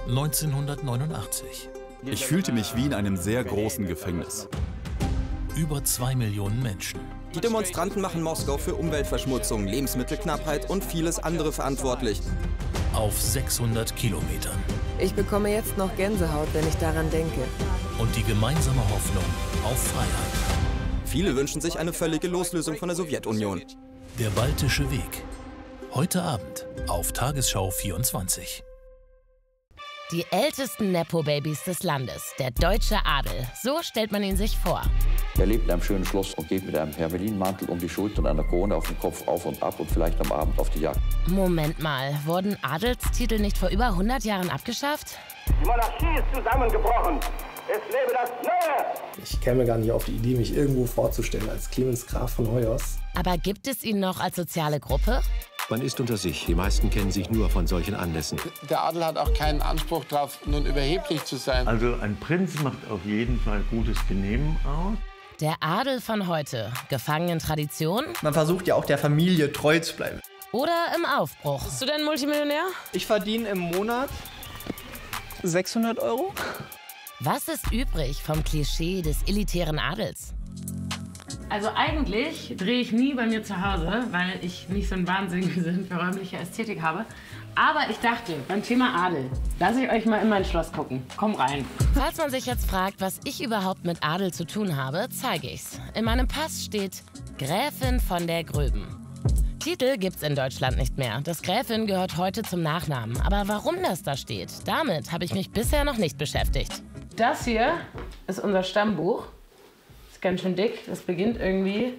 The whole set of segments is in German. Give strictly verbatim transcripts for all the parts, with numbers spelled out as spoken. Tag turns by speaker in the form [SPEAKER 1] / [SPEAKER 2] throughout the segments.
[SPEAKER 1] neunzehnhundertneunundachtzig.
[SPEAKER 2] Ich fühlte mich wie in einem sehr großen Gefängnis.
[SPEAKER 1] Über zwei Millionen Menschen.
[SPEAKER 3] Die Demonstranten machen Moskau für Umweltverschmutzung, Lebensmittelknappheit und vieles andere verantwortlich.
[SPEAKER 1] Auf sechshundert Kilometern.
[SPEAKER 4] Ich bekomme jetzt noch Gänsehaut, wenn ich daran denke.
[SPEAKER 1] Und die gemeinsame Hoffnung auf Freiheit.
[SPEAKER 3] Viele wünschen sich eine völlige Loslösung von der Sowjetunion.
[SPEAKER 1] Der Baltische Weg. Heute Abend auf Tagesschau vierundzwanzig.
[SPEAKER 5] Die ältesten Nepo-Babys des Landes, der deutsche Adel. So stellt man ihn sich vor.
[SPEAKER 6] Er lebt in einem schönen Schloss und geht mit einem Hermelinmantel um die Schulter und einer Krone auf dem Kopf auf und ab und vielleicht am Abend auf die Jagd.
[SPEAKER 5] Moment mal, wurden Adelstitel nicht vor über hundert Jahren abgeschafft?
[SPEAKER 7] Die Monarchie ist zusammengebrochen. Es lebe das Neue!
[SPEAKER 8] Ich käme gar nicht auf die Idee, mich irgendwo vorzustellen als Clemens Graf von Hoyos.
[SPEAKER 5] Aber gibt es ihn noch als soziale Gruppe?
[SPEAKER 9] Man ist unter sich. Die meisten kennen sich nur von solchen Anlässen.
[SPEAKER 10] Der Adel hat auch keinen Anspruch darauf, nun überheblich zu sein.
[SPEAKER 11] Also ein Prinz macht auf jeden Fall gutes Benehmen aus.
[SPEAKER 5] Der Adel von heute, gefangen in Tradition?
[SPEAKER 12] Man versucht ja auch der Familie treu zu bleiben.
[SPEAKER 5] Oder im Aufbruch?
[SPEAKER 13] Bist du denn Multimillionär?
[SPEAKER 12] Ich verdiene im Monat sechshundert Euro.
[SPEAKER 5] Was ist übrig vom Klischee des elitären Adels?
[SPEAKER 13] Also eigentlich drehe ich nie bei mir zu Hause, weil ich nicht so einen wahnsinnigen Sinn für räumliche Ästhetik habe. Aber ich dachte, beim Thema Adel, lasse ich euch mal in mein Schloss gucken. Komm rein.
[SPEAKER 5] Falls man sich jetzt fragt, was ich überhaupt mit Adel zu tun habe, zeige ich's. In meinem Pass steht Gräfin von der Gröben. Titel gibt's in Deutschland nicht mehr. Das Gräfin gehört heute zum Nachnamen. Aber warum das da steht, damit habe ich mich bisher noch nicht beschäftigt.
[SPEAKER 13] Das hier ist unser Stammbuch. Ist ganz schön dick. Das beginnt irgendwie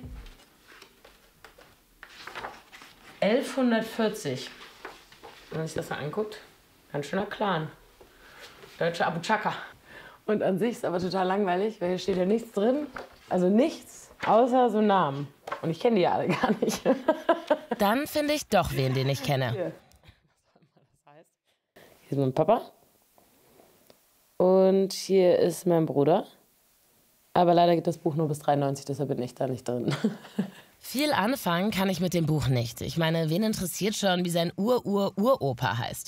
[SPEAKER 13] elfhundertvierzig. Wenn man sich das mal anguckt, ganz schöner Clan. Deutsche Abu Chaka. Und an sich ist aber total langweilig, weil hier steht ja nichts drin. Also nichts, außer so Namen. Und ich kenne die ja alle gar nicht.
[SPEAKER 5] Dann finde ich doch wen, den ich kenne.
[SPEAKER 13] Hier. Hier ist mein Papa. Und hier ist mein Bruder. Aber leider geht das Buch nur bis dreiundneunzig, deshalb bin ich da nicht drin.
[SPEAKER 5] Viel anfangen kann ich mit dem Buch nicht. Ich meine, wen interessiert schon, wie sein Ur-Ur-Uropa heißt?